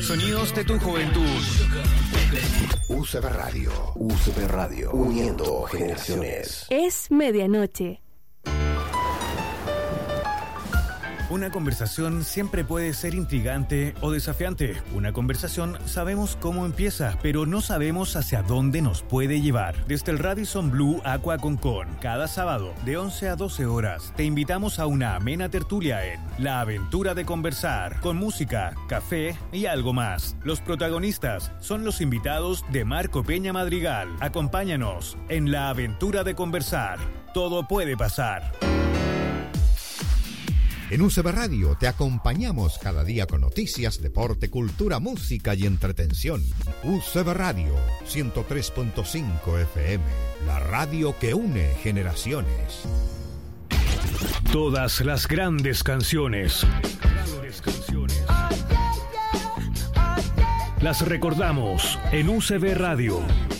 Sonidos de tu juventud. UCB Radio, uniendo generaciones. Es medianoche. Una conversación siempre puede ser intrigante o desafiante. Una conversación sabemos cómo empieza, pero no sabemos hacia dónde nos puede llevar. Desde el Radisson Blu Aqua Concon, cada sábado de 11 a 12 horas, te invitamos a una amena tertulia en La Aventura de Conversar, con música, café y algo más. Los protagonistas son los invitados de Marco Peña Madrigal. Acompáñanos en La Aventura de Conversar. Todo puede pasar. En UCB Radio te acompañamos cada día con noticias, deporte, cultura, música y entretención. UCB Radio 103.5 FM, la radio que une generaciones. Todas las grandes canciones. Las recordamos en UCB Radio.